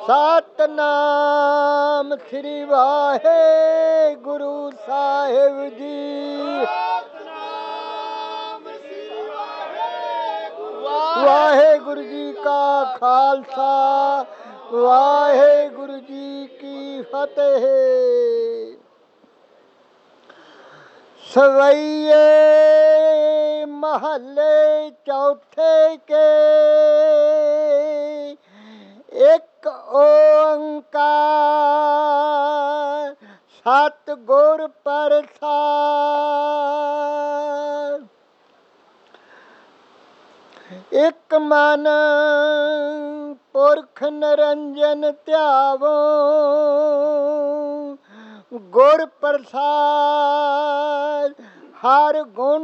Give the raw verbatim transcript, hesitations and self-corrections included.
ਸਤਨਾਮ ਸ੍ਰੀ ਵਾਹਿਗੁਰੂ ਸਾਹਿਬ ਜੀ। ਵਾਹਿਗੁਰੂ ਜੀ ਕਾ ਖਾਲਸਾ ਵਾਹਿਗੁਰੂ ਜੀ ਕੀ ਫਤਿਹ। ਸਵਈਏ ਮਹੱਲੇ ਚੌਥੇ ਕੇ ਇੱਕ ਓੰਕਾਰ ਸਤਿਗੁਰ ਪ੍ਰਸਾਦਿ। ਇੱਕ ਮਨ ਪੁਰਖ ਨਿਰੰਜਨ ਧਿਆਵੋ ਗੁਰ ਪ੍ਰਸਾਦਿ। ਹਰ ਗੁਣ